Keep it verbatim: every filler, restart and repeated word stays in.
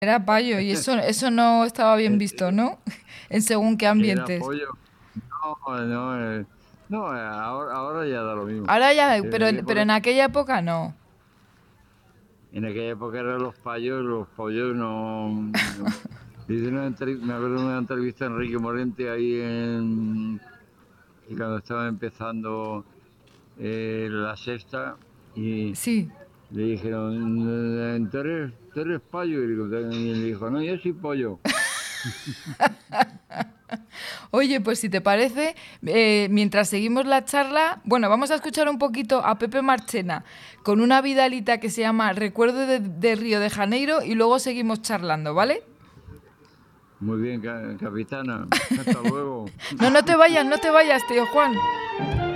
Era payo y eso, eso no estaba bien visto, ¿no? En según qué Era ambientes. pollo. No, no, eh, no, eh, ahora, ahora ya da lo mismo. Ahora ya, En pero, aquella pero época, en aquella época no. en aquella época eran los payos, los pollos no. no- Hice una entrev- me acuerdo de una entrevista a Enrique Morente ahí en, y cuando estaba empezando eh, la sexta y Sí. le dijeron, ¿tú eres, tú eres payo? Y él dijo, no, yo soy pollo. Oye, pues si te parece, eh, mientras seguimos la charla, bueno, vamos a escuchar un poquito a Pepe Marchena con una vidalita que se llama Recuerdo de, de Río de Janeiro y luego seguimos charlando, ¿vale? Muy bien, ca- capitana. Hasta luego. No, no te vayas, no te vayas, tío Juan.